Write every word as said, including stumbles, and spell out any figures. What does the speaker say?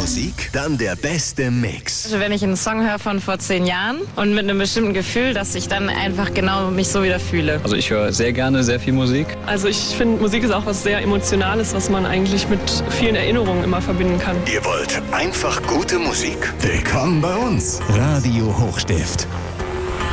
Musik, dann der beste Mix. Also wenn ich einen Song höre von vor zehn Jahren und mit einem bestimmten Gefühl, dass ich dann einfach genau mich so wieder fühle. Also ich höre sehr gerne sehr viel Musik. Also ich finde, Musik ist auch was sehr Emotionales, was man eigentlich mit vielen Erinnerungen immer verbinden kann. Ihr wollt einfach gute Musik? Willkommen bei uns. Radio Hochstift.